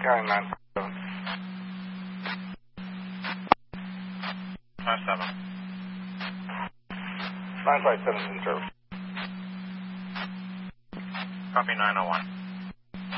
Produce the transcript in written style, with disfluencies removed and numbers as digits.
Carrying 957. 57. 957 is in service. Copy 901.